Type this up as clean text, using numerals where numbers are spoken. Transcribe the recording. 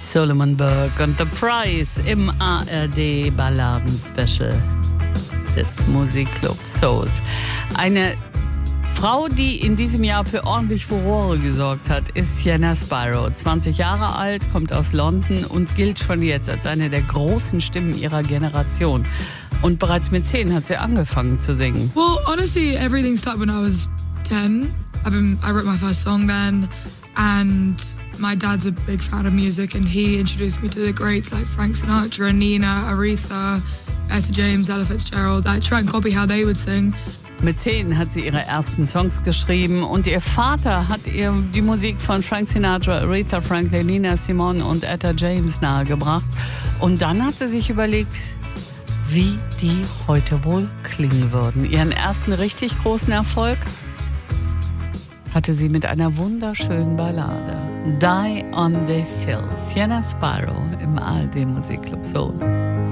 Solomon Burke und The Price im ARD Balladen-Special des Musikclub Souls. Eine Frau, die in diesem Jahr für ordentlich Furore gesorgt hat, ist Sienna Spyro. 20 Jahre alt, kommt aus London und gilt schon jetzt als eine der großen Stimmen ihrer Generation. Und bereits mit 10 hat sie angefangen zu singen. Well, honestly, everything started when I was 10. I wrote my first song then, and my dad's a big fan of music, and he introduced me to the greats like Frank Sinatra, Nina, Aretha, Etta James, Ella Fitzgerald. I try and copy how they would sing. Mit 10 hat sie ihre ersten Songs geschrieben und ihr Vater hat ihr die Musik von Frank Sinatra, Aretha Franklin, Nina Simone und Etta James nahegebracht. Und dann hat sie sich überlegt, wie die heute wohl klingen würden. Ihren ersten richtig großen Erfolg hatte sie mit einer wunderschönen Ballade. Die on This Hill. Sienna Spyro im ARD Musikclub Soul.